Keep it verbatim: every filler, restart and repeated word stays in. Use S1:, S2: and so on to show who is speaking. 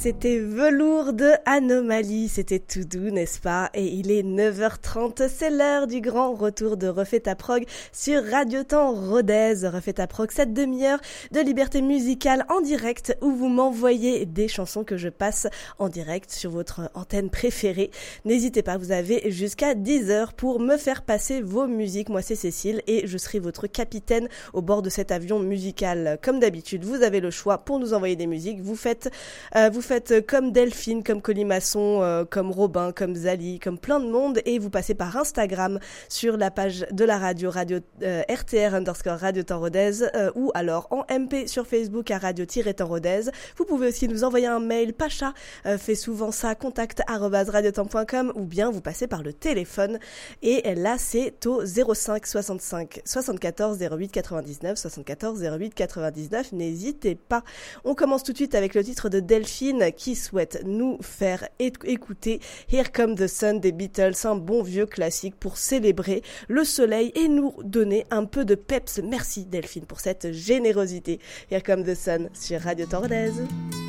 S1: C'était Velours de Anomalie, c'était tout doux, n'est-ce pas? Et il est neuf heures trente, c'est l'heure du grand retour de Refais ta prog sur Radio Temps Rodez. Refais ta prog, cette demi-heure de liberté musicale en direct où vous m'envoyez des chansons que je passe en direct sur votre antenne préférée. N'hésitez pas, vous avez jusqu'à dix heures pour me faire passer vos musiques. Moi c'est Cécile et je serai votre capitaine au bord de cet avion musical. Comme d'habitude, vous avez le choix pour nous envoyer des musiques. Vous faites, euh, vous faites Faites comme Delphine, comme Colimaçon, euh, comme Robin, comme Zali, comme plein de monde et vous passez par Instagram sur la page de la radio, radio euh, R T R underscore Radio Temps Rodez euh, ou alors en M P sur Facebook à Radio-Temps Rodez. Vous pouvez aussi nous envoyer un mail, Pacha euh, fait souvent ça, contact arobase radiotemps point com ou bien vous passez par le téléphone et là c'est au zéro cinq soixante-cinq soixante-quatorze zéro huit quatre-vingt-dix-neuf soixante-quatorze zéro huit quatre-vingt-dix-neuf, n'hésitez pas. On commence tout de suite avec le titre de Delphine qui souhaite nous faire écouter Here Comes the Sun des Beatles, un bon vieux classique pour célébrer le soleil et nous donner un peu de peps. Merci Delphine pour cette générosité. Here Comes the Sun sur Radio Temps Rodez.